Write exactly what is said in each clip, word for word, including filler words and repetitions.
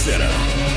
Center.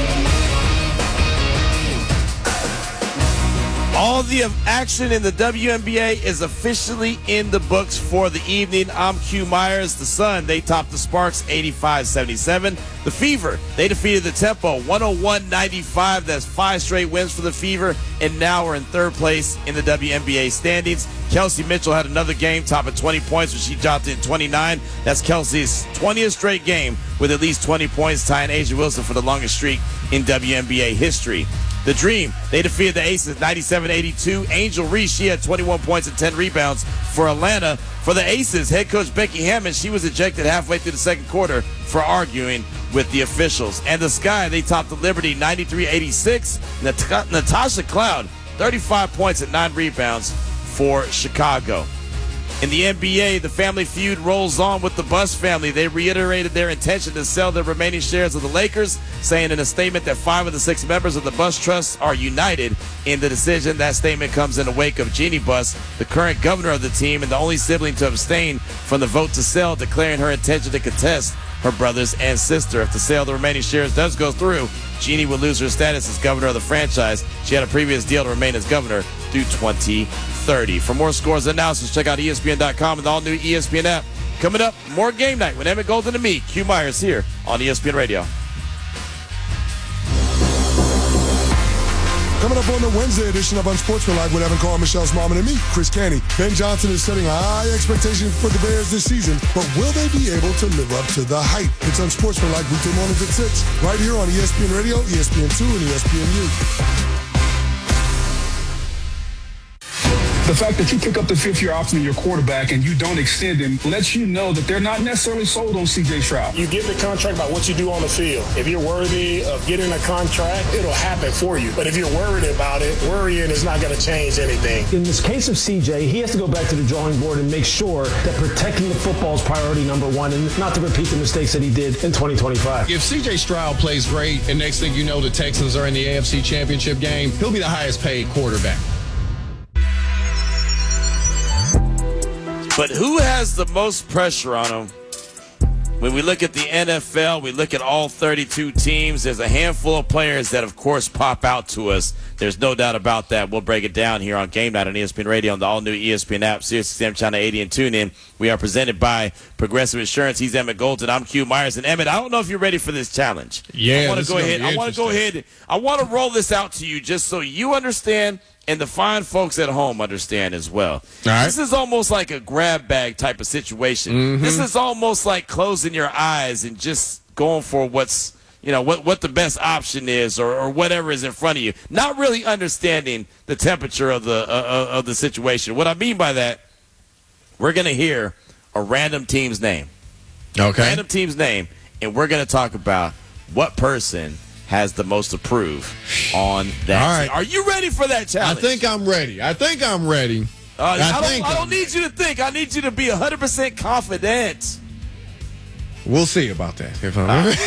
All the action in the W N B A is officially in the books for the evening. I'm Q Myers. The Sun, they topped the Sparks eighty-five seventy-seven. The Fever, they defeated the Tempo one oh one ninety-five. That's five straight wins for the Fever, and now we're in third place in the W N B A standings. Kelsey Mitchell had another game topping twenty points when she dropped in twenty-nine. That's Kelsey's twentieth straight game with at least twenty points, tying A'ja Wilson for the longest streak in W N B A history. The Dream, they defeated the Aces ninety-seven eighty-two. Angel Reese, she had twenty-one points and ten rebounds for Atlanta. For the Aces, head coach Becky Hammond, she was ejected halfway through the second quarter for arguing with the officials. And the Sky, they topped the Liberty ninety-three eighty-six. Nat- Natasha Cloud, thirty-five points and nine rebounds for Chicago. In the N B A, the family feud rolls on with the Buss family. They reiterated their intention to sell their remaining shares of the Lakers, saying in a statement that five of the six members of the Buss Trust are united in the decision. That statement comes in the wake of Jeannie Buss, the current governor of the team and the only sibling to abstain from the vote to sell, declaring her intention to contest her brothers and sister. If the sale of the remaining shares does go through, Jeannie will lose her status as governor of the franchise. She had a previous deal to remain as governor through twenty thirty. For more scores and analysis, check out E S P N dot com and the all-new E S P N app. Coming up, more Game Night with Emmett Golden and me, Q Myers, here on E S P N Radio. Coming up on the Wednesday edition of Unsportsmanlike with Evan Carr, Michelle Smallman, and me, Chris Canty. Ben Johnson is setting a high expectation for the Bears this season, but will they be able to live up to the hype? It's Unsportsmanlike weekday mornings at six, right here on E S P N Radio, E S P N two, and E S P N U. The fact that you pick up the fifth-year option in your quarterback and you don't extend him lets you know that they're not necessarily sold on C J Stroud. You get the contract by what you do on the field. If you're worthy of getting a contract, it'll happen for you. But if you're worried about it, worrying is not going to change anything. In this case of C J, he has to go back to the drawing board and make sure that protecting the football is priority number one and not to repeat the mistakes that he did in twenty twenty-five. If C J Stroud plays great and next thing you know the Texans are in the A F C Championship game, he'll be the highest paid quarterback. But who has the most pressure on him? When we look at the N F L, we look at all thirty-two teams. There's a handful of players that, of course, pop out to us. There's no doubt about that. We'll break it down here on Game Night on E S P N Radio on the all-new E S P N app, Sirius X M Channel eighty, and TuneIn. We are presented by Progressive Insurance. He's Emmett Golden. I'm Q Myers. And Emmett, I don't know if you're ready for this challenge. Yeah, I want to go ahead. I want to go ahead. I want to roll this out to you just so you understand and the fine folks at home understand as well. All right. This is almost like a grab bag type of situation. Mm-hmm. This is almost like closing your eyes and just going for what's, you know, what, what the best option is or, or whatever is in front of you. Not really understanding the temperature of the uh, of the situation. What I mean by that, we're going to hear a random team's name. Okay. Random team's name, and we're going to talk about what person has the most to prove on that. All right. Team. Are you ready for that challenge? I think I'm ready. I think I'm ready. Uh, I, I, don't, think I don't need you to think. I need you to be one hundred percent confident. We'll see about that. If I'm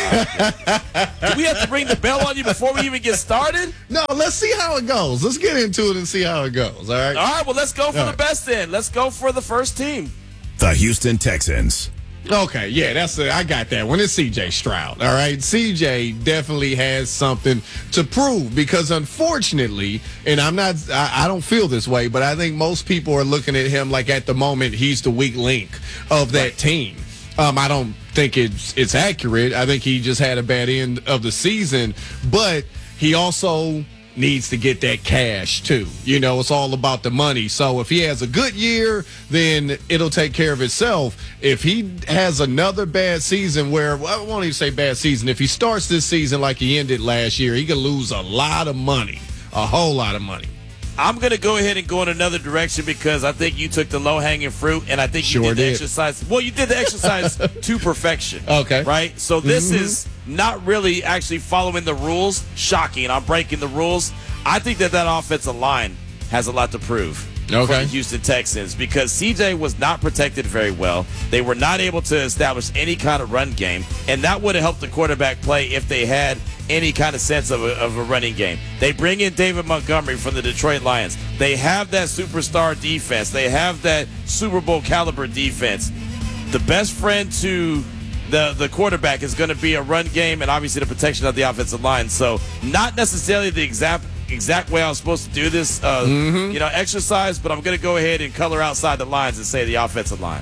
uh, Do we have to ring the bell on you before we even get started? No, let's see how it goes. Let's get into it and see how it goes. All right. All right. Well, let's go for All the right. best then. Let's go for the first team. The Houston Texans. Okay, yeah, that's it. I got that one. It's C J Stroud. All right, C J definitely has something to prove because, unfortunately, and I'm not, I, I don't feel this way, but I think most people are looking at him like at the moment he's the weak link of that right. team. Um, I don't think it's it's accurate. I think he just had a bad end of the season, but he also needs to get that cash too. You know, it's all about the money. So if he has a good year, then it'll take care of itself. If he has another bad season where, well, I won't even say bad season, if he starts this season like he ended last year, he could lose a lot of money, a whole lot of money. I'm going to go ahead and go in another direction because I think you took the low-hanging fruit, and I think you Sure did the did. exercise. Well, you did the exercise to perfection. Okay. Right? So this Mm-hmm. is not really actually following the rules. Shocking. I'm breaking the rules. I think that that offensive line has a lot to prove. Okay. For the Houston Texans because C J was not protected very well. They were not able to establish any kind of run game, and that would have helped the quarterback play if they had any kind of sense of a, of a running game. They bring in David Montgomery from the Detroit Lions. They have that superstar defense. They have that Super Bowl caliber defense. The best friend to the, the quarterback is going to be a run game and obviously the protection of the offensive line. So not necessarily the exact exact way I was supposed to do this, uh, mm-hmm. you know, exercise, but I'm going to go ahead and color outside the lines and say the offensive line.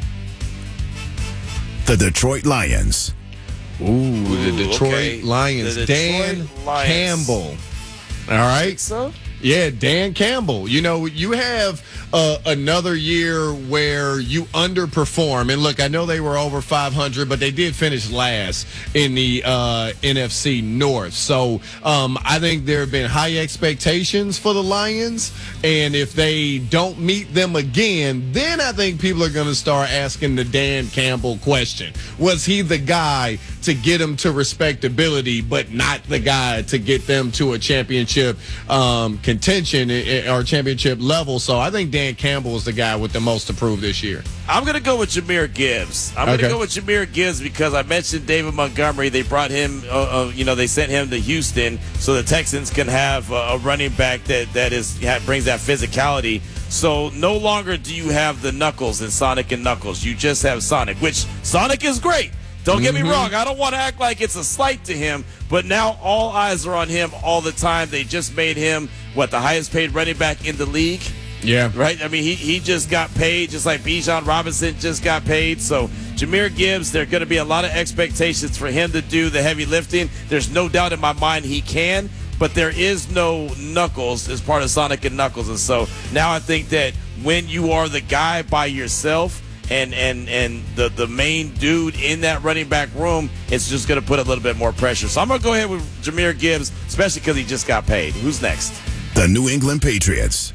The Detroit Lions. Ooh, the Detroit okay. Lions. The Dan Detroit Lions. Campbell. All right. So? Yeah, Dan Campbell. You know, you have uh, another year where you underperform. And look, I know they were over five hundred, but they did finish last in the uh, N F C North. So um, I think there have been high expectations for the Lions. And if they don't meet them again, then I think people are going to start asking the Dan Campbell question. Was he the guy to get them to respectability, but not the guy to get them to a championship um, contention or championship level? So I think Dan Campbell is the guy with the most to prove this year. I'm going to go with Jahmyr Gibbs. I'm going to Okay. go with Jahmyr Gibbs because I mentioned David Montgomery. They brought him, uh, uh, you know, they sent him to Houston so the Texans can have uh, a running back that that is brings that physicality. So no longer do you have the Knuckles and Sonic and Knuckles. You just have Sonic, which Sonic is great. Don't get Mm-hmm. me wrong. I don't want to act like it's a slight to him, but now all eyes are on him all the time. They just made him, what, the highest paid running back in the league? Yeah. Right? I mean, he, he just got paid, just like Bijan Robinson just got paid. So Jahmyr Gibbs, there are going to be a lot of expectations for him to do the heavy lifting. There's no doubt in my mind he can, but there is no Knuckles as part of Sonic and Knuckles. And so now I think that when you are the guy by yourself, and and and the, the main dude in that running back room, it's just going to put a little bit more pressure. So I'm going to go ahead with Jahmyr Gibbs, especially because he just got paid. Who's next? The New England Patriots.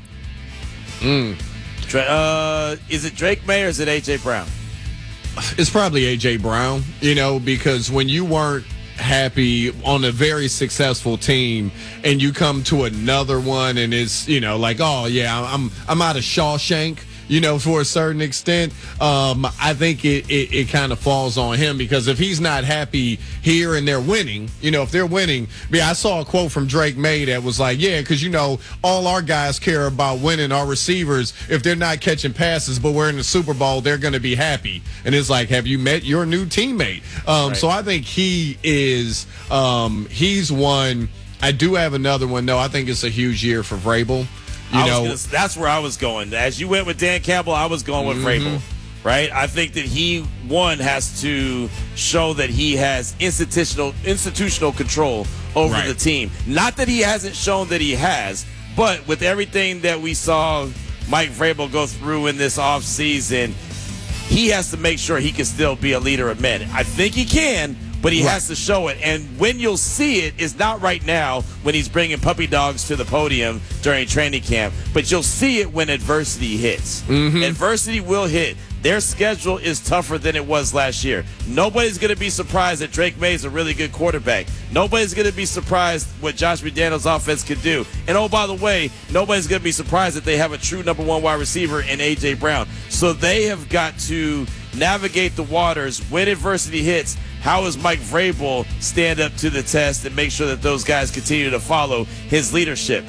Mm. Uh, is it Drake May or is it A J. Brown? It's probably A J. Brown, you know, because when you weren't happy on a very successful team and you come to another one and it's, you know, like, oh, yeah, I'm I'm out of Shawshank, you know, for a certain extent, um, I think it, it, it kind of falls on him because if he's not happy here and they're winning, you know, if they're winning, yeah, I saw a quote from Drake May that was like, yeah, because, you know, all our guys care about winning, our receivers, if they're not catching passes, but we're in the Super Bowl, they're going to be happy. And it's like, have you met your new teammate? Um, right. So I think he is, um, he's one. I do have another one, though. I think it's a huge year for Vrabel. You I know, was gonna, that's where I was going. As you went with Dan Campbell, I was going with Mm-hmm. Vrabel, right? I think that he, one, has to show that he has institutional institutional control over Right. the team. Not that he hasn't shown that he has, but with everything that we saw Mike Vrabel go through in this offseason, he has to make sure he can still be a leader of men. I think he can, but he Right. has to show it. And when you'll see it is not right now when he's bringing puppy dogs to the podium during training camp, but you'll see it when adversity hits. Mm-hmm. Adversity will hit. Their schedule is tougher than it was last year. Nobody's going to be surprised that Drake May is a really good quarterback. Nobody's going to be surprised what Josh McDaniels' offense could do. And, oh, by the way, nobody's going to be surprised that they have a true number one wide receiver in A J. Brown. So they have got to navigate the waters when adversity hits. How does Mike Vrabel stand up to the test and make sure that those guys continue to follow his leadership?